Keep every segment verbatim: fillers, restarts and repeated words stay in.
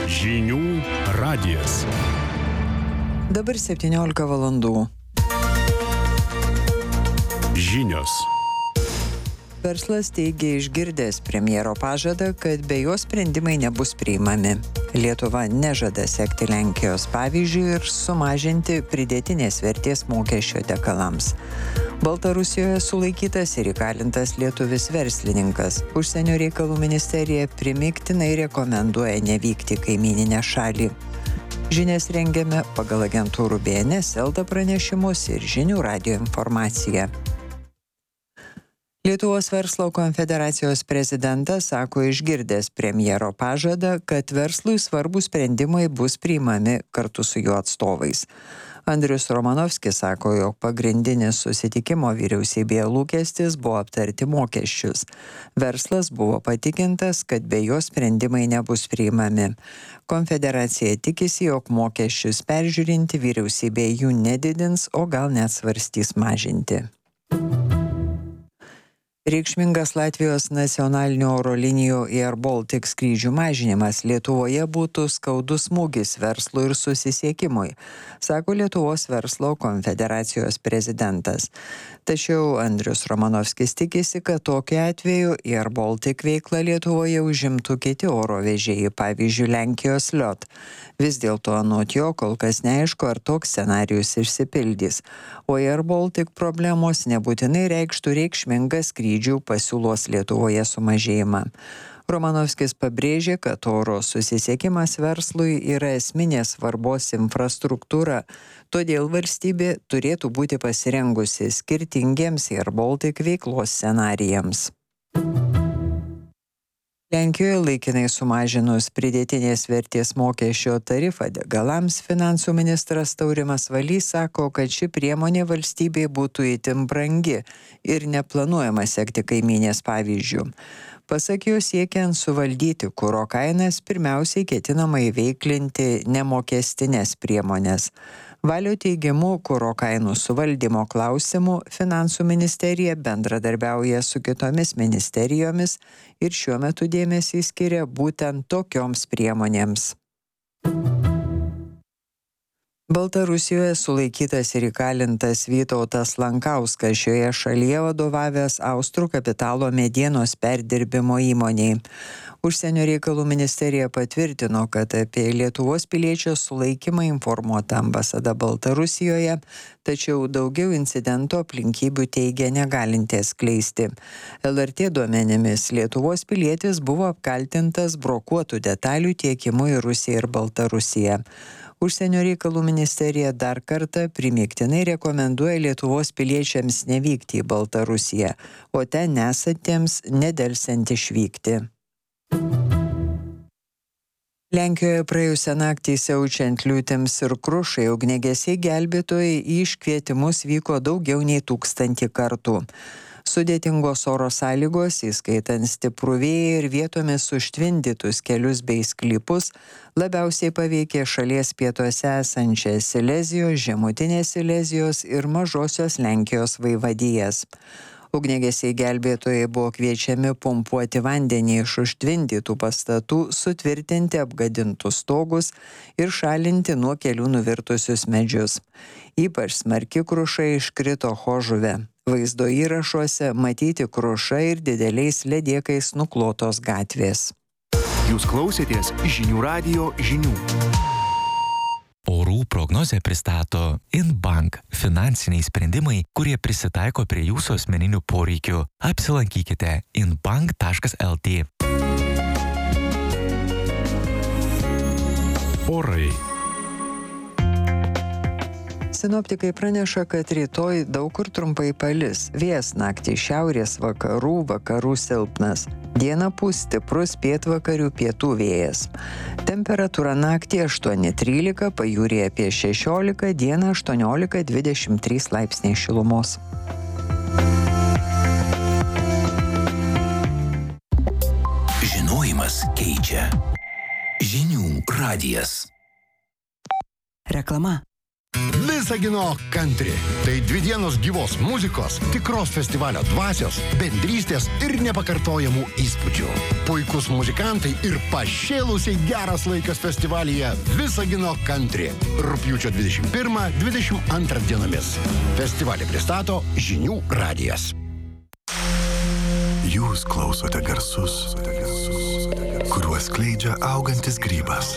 Žinių radijas. Dabar septyniolika valandų. Žinios. Verslas teigia išgirdęs premjero pažadą, kad be jo sprendimai nebus priimami. Lietuva nežada sekti Lenkijos pavyzdžių ir sumažinti pridėtinės vertės mokesčio degalams. Baltarusijoje sulaikytas ir įkalintas lietuvis verslininkas. Užsienio reikalų ministerija primygtinai rekomenduoja nevykti į kaimyninę šalį. Žinias rengiame pagal agentūrų B N S, Elta pranešimus ir Žinių radijo informaciją. Lietuvos verslo konfederacijos prezidentas sako išgirdęs premjero pažadą, kad verslui svarbūs sprendimai bus priimami kartu su jų atstovais. Andrius Romanovskis sako, jog pagrindinis susitikimo vyriausybėje lūkestis buvo aptarti mokesčius. Verslas buvo patikintas, kad be jo sprendimai nebus priimami. Konfederacija tikisi, jog mokesčius peržiūrinti vyriausybė jų nedidins, o gal net svarstys mažinti. Reikšmingas Latvijos nacionalinių oro linijų Air Baltic skrydžių mažinimas Lietuvoje būtų skaudus smūgis verslui ir susisiekimui, sako Lietuvos verslo konfederacijos prezidentas. Tačiau Andrius Romanovskis tikisi, kad tokiu atveju Air Baltic veiklą Lietuvoje užimtų kiti oro vežėjai, pavyzdžiui, Lenkijos L O T. Vis dėlto anot jo kol kas neaišku, ar toks scenarijus išsipildys, o Air Baltic problemos nebūtinai reikštų reikšmingą skrydžių pasiūlos Lietuvoje sumažėjimą. Romanovskis pabrėžė, kad oro susisiekimas verslui yra esminės svarbos infrastruktūra, todėl valstybė turėtų būti pasirengusi skirtingiems Air Baltic veiklos scenarijams. Lenkijoje laikinai sumažinus pridėtinės vertės mokesčio tarifą degalams, finansų ministras Taurimas Valys sako, kad ši priemonė valstybei būtų itin brangi ir neplanuojama sekti kaimynės pavyzdžių. Pasak jo, siekiant suvaldyti kuro kainas, pirmiausiai ketinama įveiklinti nemokestinės priemonės. Valio teigimu, kuro kainų suvaldymo klausimų finansų ministerija bendradarbiauja su kitomis ministerijomis ir šiuo metu dėmesį skiria būtent tokioms priemonėms. Baltarusijoje sulaikytas ir įkalintas Vytautas Lankauskas, šioje šalyje vadovavęs Austrų kapitalo medienos perdirbimo įmoniai. Užsienio reikalų ministerija patvirtino, kad apie Lietuvos piliečio sulaikymą informuota ambasada Baltarusijoje, tačiau daugiau incidento aplinkybių teigia negalinti atskleisti. L R T duomenimis Lietuvos pilietis buvo apkaltintas brokuotų detalių tiekimu į Rusiją ir Baltarusiją. Užsienio reikalų ministerija dar kartą primygtinai rekomenduoja Lietuvos piliečiams nevykti į Baltarusiją, o ten nesantiems nedelsiant išvykti. Lenkijoje praėjusią naktį siaučiant liūtims ir krušai ugniagesiai gelbėtojai į iškvietimus vyko daugiau nei tūkstantį kartų. Sudėtingos oro sąlygos, įskaitant stiprų vėją ir vietomis užtvindytus kelius bei sklypus, labiausiai paveikė šalies pietuose esančias Silezijos, Žemutinės Silezijos ir Mažosios Lenkijos vaivadijas. Ugniagesiai gelbėtojai buvo kviečiami pumpuoti vandenį iš užtvindytų pastatų, sutvirtinti apgadintus stogus ir šalinti nuo kelių nuvirtusius medžius. Ypač smarki kruša iškrito Chožuve. Vaizdo įrašuose matyti kruša ir dideliais ledėkais nuklotos gatvės. Jūs klausėtės Žinių radijo žinių. Orų prognozę pristato Inbank – finansiniai sprendimai, kurie prisitaiko prie jūsų asmeninių poreikių. Apsilankykite inbank taškas el tė. Orai. Sinoptikai praneša, kad rytoj daug kur trumpai palis. Vėjas naktį šiaurės vakarų, vakarų silpnas. Dieną pūs stiprus pietvakarių pietų vėjas. Temperatūra naktį aštuoni trylika, pajūryje apie šešiolika, dieną aštuoniolika dvidešimt trys laipsniai šilumos. Žinojimas keičia. Žinių radijas. Reklama. Visagino country. Tai dvi dienos gyvos muzikos, tikros festivalio dvasios, bendrystės ir nepakartojamų įspūdžių. Puikus muzikantai ir pašėlusiai geras laikas festivalyje Visagino country. Rugpjūčio dvidešimt pirmą dvidešimt antrą dienomis. Festivalį pristato Žinių radijas. Jūs klausote garsus, kuriuos skleidžia augantis grybas.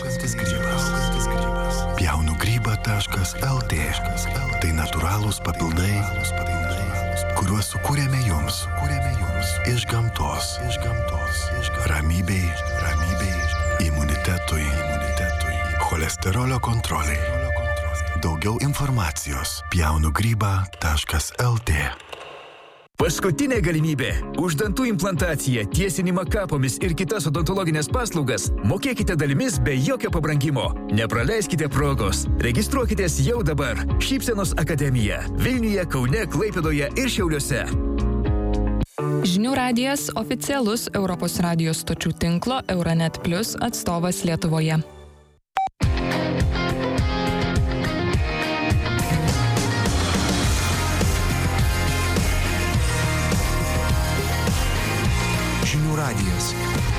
pjaunu grybą taškas el tė. Tai natūralūs papildai, kuriuos sukūrėme jums iš gamtos. Ramybei, ramybei, imunitetui, cholesterolio kontroliai. Daugiau informacijos pjaunu grybą taškas el tė. Paskutinė galimybė. Už dantų implantaciją, tiesinimą kapomis ir kitas odontologinės paslaugas mokėkite dalimis be jokio pabrangimo. Nepraleiskite progos. Registruokitės jau dabar. Šypsenos akademija. Vilniuje, Kaune, Klaipėdoje ir Šiauliuose. Žinių radijas oficialus Europos radijos stočių tinklo Euronet Plus atstovas Lietuvoje. Žinių radijas.